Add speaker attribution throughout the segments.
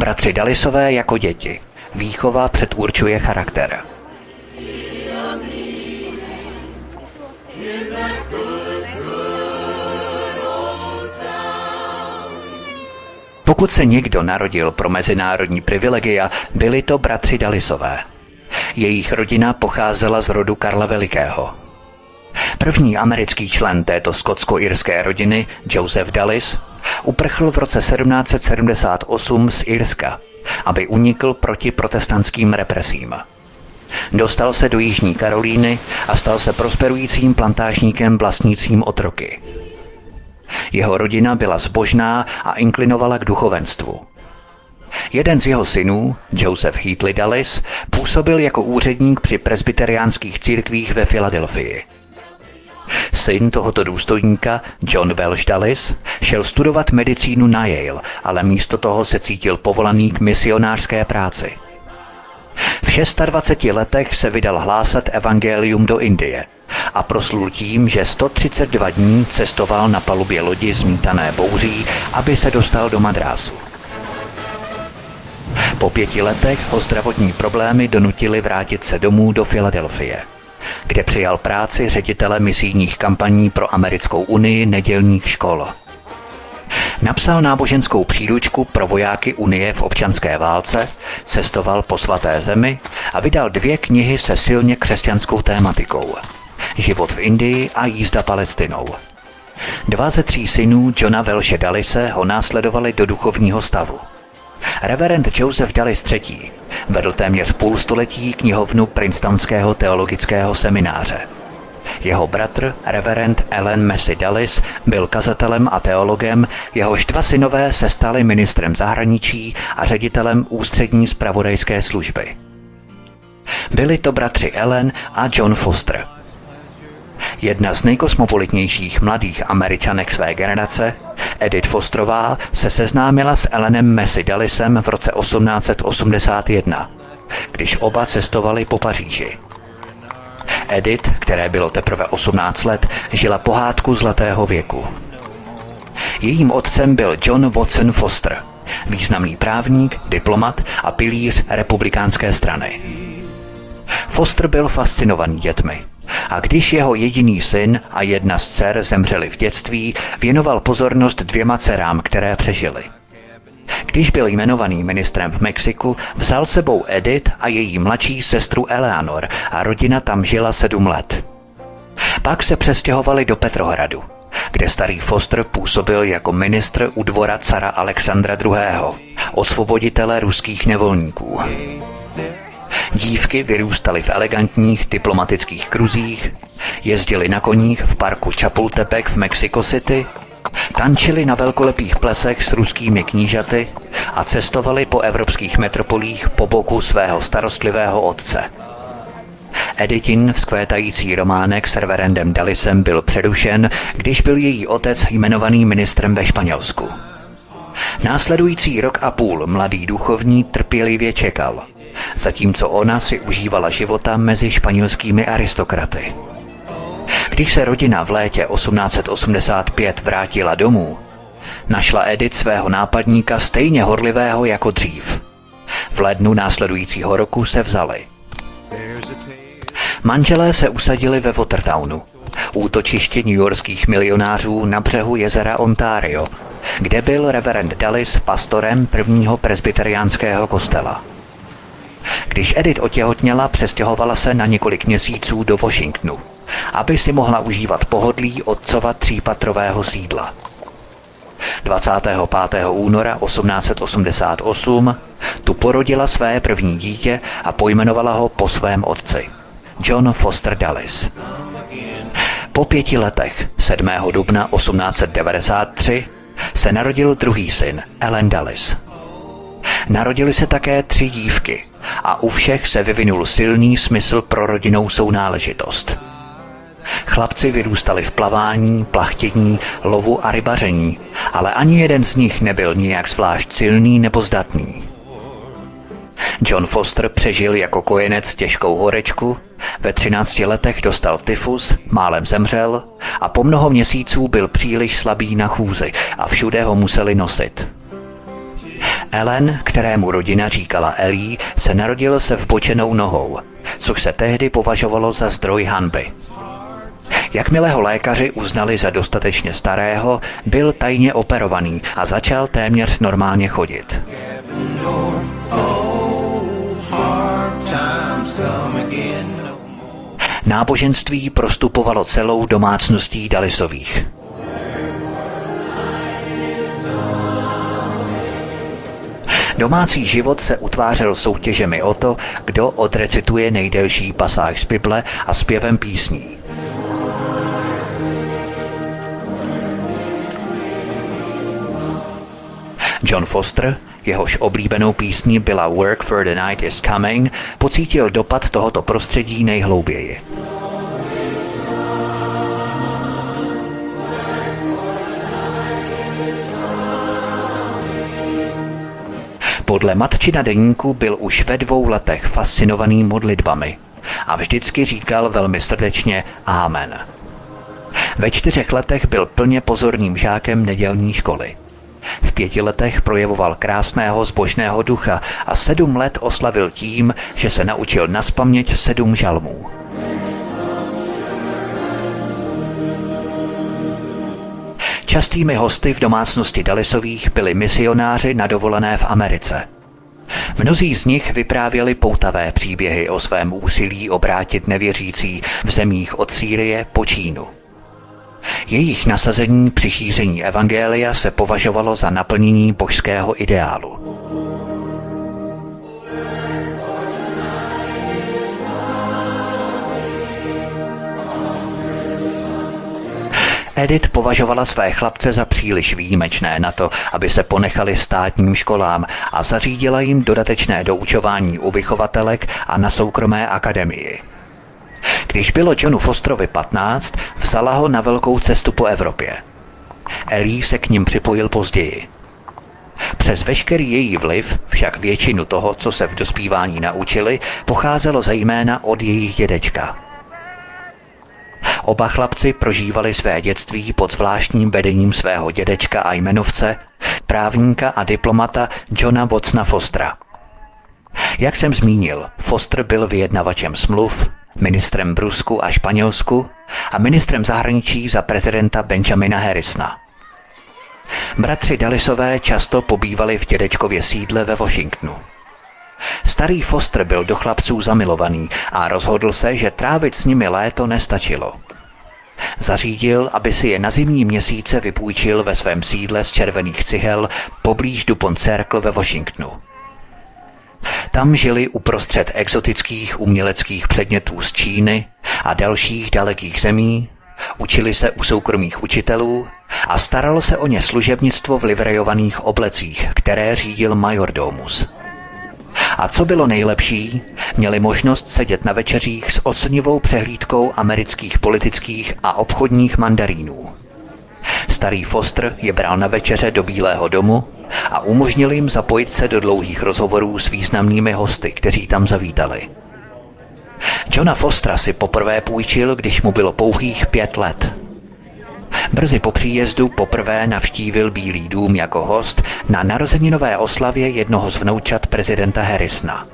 Speaker 1: Bratři Dallisové jako děti. Výchova předurčuje charakter. Pokud se někdo narodil pro mezinárodní privilegia, byli to bratři Dallisové. Jejich rodina pocházela z rodu Karla Velikého. První americký člen této skotsko-irské rodiny, Joseph Dallis, uprchl v roce 1778 z Irska, aby unikl proti protestantským represím. Dostal se do Jižní Karolíny a stal se prosperujícím plantážníkem vlastnícím otroky. Jeho rodina byla zbožná a inklinovala k duchovenstvu. Jeden z jeho synů, Joseph Heatley Dallis, působil jako úředník při presbyteriánských církvích ve Filadelfii. Syn tohoto důstojníka, John Welsh Dallis, šel studovat medicínu na Yale, ale místo toho se cítil povolaný k misionářské práci. V 26 letech se vydal hlásat evangelium do Indie a proslul tím, že 132 dní cestoval na palubě lodi zmítané bouří, aby se dostal do Madrásu. Po 5 letech ho zdravotní problémy donutily vrátit se domů do Filadelfie, kde přijal práci ředitele misijních kampaní pro Americkou unii nedělních škol. Napsal náboženskou příručku pro vojáky Unie v občanské válce, cestoval po svaté zemi a vydal 2 knihy se silně křesťanskou tématikou. Život v Indii a jízda Palestinou. 2 ze 3 synů Johna Welshe Dallise ho následovali do duchovního stavu. Reverend Joseph Dallis III. Vedl téměř půl století knihovnu Princetonského teologického semináře. Jeho bratr, reverend Allen Massey Dallis, byl kazatelem a teologem, jehož 2 synové se stali ministrem zahraničí a ředitelem ústřední zpravodajské služby. Byli to bratři Ellen a John Foster. Jedna z nejkosmopolitnějších mladých Američanek své generace, Edith Fosterová, se seznámila s Allenem Massey Dallisem v roce 1881, když oba cestovali po Paříži. Edith, které bylo teprve 18 let, žila pohádku zlatého věku. Jejím otcem byl John Watson Foster, významný právník, diplomat a pilíř republikánské strany. Foster byl fascinovaný dětmi a když jeho jediný syn a jedna z dcer zemřeli v dětství, věnoval pozornost 2 dcerám, které přežily. Když byl jmenovaný ministrem v Mexiku, vzal sebou Edith a její mladší sestru Eleanor a rodina tam žila 7 let. Pak se přestěhovali do Petrohradu, kde starý Foster působil jako ministr u dvora cara Alexandra II., osvoboditele ruských nevolníků. Dívky vyrůstaly v elegantních diplomatických kruzích, jezdili na koních v parku Chapultepec v Mexico City, tančili na velkolepých plesech s ruskými knížaty a cestovali po evropských metropolích po boku svého starostlivého otce. Edithin vzkvétající románek s reverendem Dallisem byl přerušen, když byl její otec jmenovaný ministrem ve Španělsku. Následující 1,5 roku mladý duchovní trpělivě čekal, zatímco ona si užívala života mezi španělskými aristokraty. Když se rodina v létě 1885 vrátila domů, našla Edith svého nápadníka stejně horlivého jako dřív. V lednu následujícího roku se vzali. Manželé se usadili ve Watertownu, útočiště newyorských milionářů na břehu jezera Ontario, kde byl reverend Dallis pastorem prvního presbyteriánského kostela. Když Edith otěhotněla, přestěhovala se na několik měsíců do Washingtonu, aby si mohla užívat pohodlí otcova 3patrového sídla. 25. února 1888 tu porodila své první dítě a pojmenovala ho po svém otci, John Foster Dallis. Po 5 letech, 7. dubna 1893, se narodil druhý syn, Allen Dallis. Narodili se také 3 dívky a u všech se vyvinul silný smysl pro rodinnou sounáležitost. Chlapci vyrůstali v plavání, plachtění, lovu a rybaření, ale ani jeden z nich nebyl nijak zvlášť silný nebo zdatný. John Foster přežil jako kojenec těžkou horečku, ve 13 letech dostal tyfus, málem zemřel a po mnoho měsíců byl příliš slabý na chůzi a všude ho museli nosit. Ellen, kterému rodina říkala Ellie, se narodil se vbočenou nohou, což se tehdy považovalo za zdroj hanby. Jakmile ho lékaři uznali za dostatečně starého, byl tajně operovaný a začal téměř normálně chodit. Náboženství prostupovalo celou domácností Dullisových. Domácí život se utvářel soutěžemi o to, kdo odrecituje nejdelší pasáž z Bible a zpěvem písní. John Foster, jehož oblíbenou písní byla Work for the Night is Coming, pocítil dopad tohoto prostředí nejhlouběji. Podle matčina deníku byl už ve 2 letech fascinovaný modlitbami a vždycky říkal velmi srdečně Amen. Ve 4 letech byl plně pozorným žákem nedělní školy. V 5 letech projevoval krásného zbožného ducha a 7 let oslavil tím, že se naučil nazpaměť 7 žalmů. Častými hosty v domácnosti Dullisových byli misionáři na dovolené v Americe. Mnozí z nich vyprávěli poutavé příběhy o svém úsilí obrátit nevěřící v zemích od Sýrie po Čínu. Jejich nasazení při šíření evangelia se považovalo za naplnění božského ideálu. Edith považovala své chlapce za příliš výjimečné na to, aby se ponechali státním školám a zařídila jim dodatečné doučování u vychovatelek a na soukromé akademii. Když bylo Johnu Fosterovi 15, vzala ho na velkou cestu po Evropě. Ellie se k ním připojil později. Přes veškerý její vliv však většinu toho, co se v dospívání naučili, pocházelo zejména od jejich dědečka. Oba chlapci prožívali své dětství pod zvláštním vedením svého dědečka a jmenovce, právníka a diplomata Johna Watsona Fostera. Jak jsem zmínil, Foster byl vyjednavačem smluv, ministrem v Rusku a Španělsku a ministrem zahraničí za prezidenta Benjamina Harrisona. Bratři Dullisové často pobývali v dědečkově sídle ve Washingtonu. Starý Foster byl do chlapců zamilovaný a rozhodl se, že trávit s nimi léto nestačilo. Zařídil, aby si je na zimní měsíce vypůjčil ve svém sídle z červených cihel poblíž DuPont Circle ve Washingtonu. Tam žili uprostřed exotických uměleckých předmětů z Číny a dalších dalekých zemí, učili se u soukromých učitelů a staralo se o ně služebnictvo v livrejovaných oblecích, které řídil majordomus. A co bylo nejlepší, měli možnost sedět na večeřích s oslnivou přehlídkou amerických politických a obchodních mandarínů. Starý Foster je bral na večeře do Bílého domu a umožnil jim zapojit se do dlouhých rozhovorů s významnými hosty, kteří tam zavítali. Johna Fostera si poprvé půjčil, když mu bylo pouhých 5 let. Brzy po příjezdu poprvé navštívil Bílý dům jako host na narozeninové oslavě jednoho z vnoučat prezidenta Harrisona.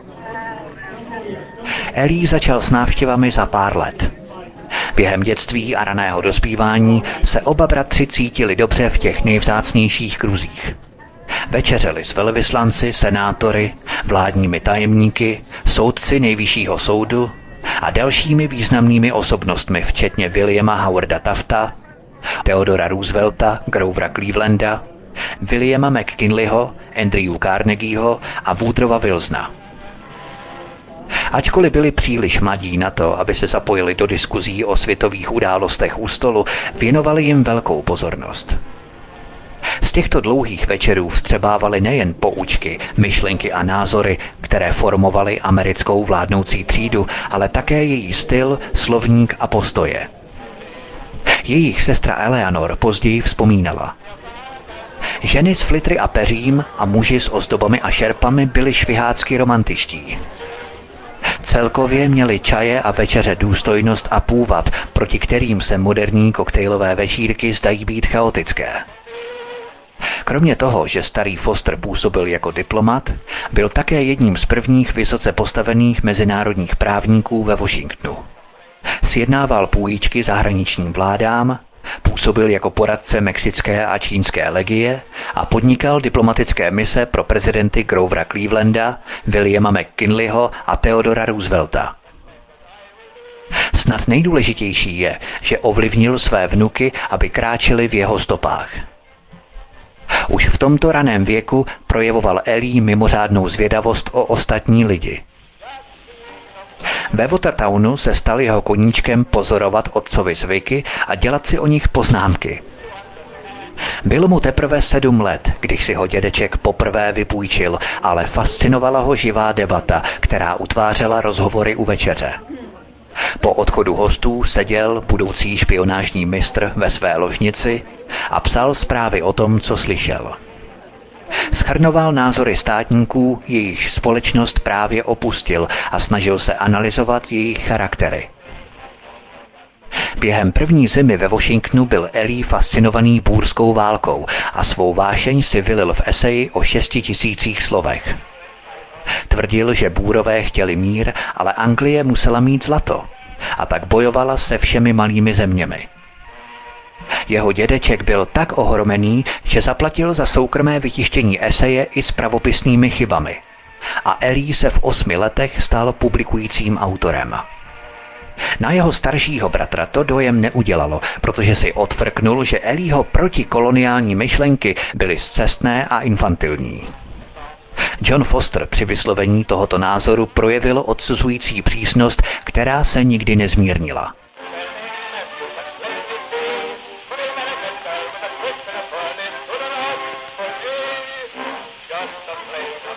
Speaker 1: Ellie začal s návštěvami za pár let. Během dětství a raného dospívání se oba bratři cítili dobře v těch nejvzácnějších kruzích. Večeřeli s velvyslanci, senátory, vládními tajemníky, soudci nejvyššího soudu a dalšími významnými osobnostmi, včetně Williama Howarda Tafta, Theodora Roosevelta, Grovera Clevelanda, Williama McKinleyho, Andrew Carnegieho a Woodrowa Wilsona. Ačkoliv byli příliš mladí na to, aby se zapojili do diskuzí o světových událostech u stolu, věnovali jim velkou pozornost. Z těchto dlouhých večerů vstřebávali nejen poučky, myšlenky a názory, které formovaly americkou vládnoucí třídu, ale také její styl, slovník a postoje. Jejich sestra Eleanor později vzpomínala. Ženy s flitry a peřím a muži s ozdobami a šerpami byli švihácky romantičtí. Celkově měli čaje a večeře důstojnost a půvab, proti kterým se moderní koktejlové večírky zdají být chaotické. Kromě toho, že starý Foster působil jako diplomat, byl také jedním z prvních vysoce postavených mezinárodních právníků ve Washingtonu. Sjednával půjčky zahraničním vládám, působil jako poradce mexické a čínské legie a podnikal diplomatické mise pro prezidenty Grovera Clevelanda, Williama McKinleyho a Theodora Roosevelta. Snad nejdůležitější je, že ovlivnil své vnuky, aby kráčeli v jeho stopách. Už v tomto raném věku projevoval Ely mimořádnou zvědavost o ostatní lidi. Ve Watertownu se stal jeho koníčkem pozorovat otcovi zvyky a dělat si o nich poznámky. Bylo mu teprve 7 let, když si ho dědeček poprvé vypůjčil, ale fascinovala ho živá debata, která utvářela rozhovory u večeře. Po odchodu hostů seděl budoucí špionážní mistr ve své ložnici a psal zprávy o tom, co slyšel. Shrnoval názory státníků, jejichž společnost právě opustil a snažil se analyzovat jejich charaktery. Během první zimy ve Washingtonu byl Ely fascinovaný búrskou válkou a svou vášeň si vylil v eseji o 6 000 slovech. Tvrdil, že Búrové chtěli mír, ale Anglie musela mít zlato a tak bojovala se všemi malými zeměmi. Jeho dědeček byl tak ohromený, že zaplatil za soukromé vytištění eseje i s pravopisnými chybami. A Ely se v 8 letech stal publikujícím autorem. Na jeho staršího bratra to dojem neudělalo, protože si odfrknul, že Elyho protikoloniální myšlenky byly scestné a infantilní. John Foster při vyslovení tohoto názoru projevil odsuzující přísnost, která se nikdy nezmírnila.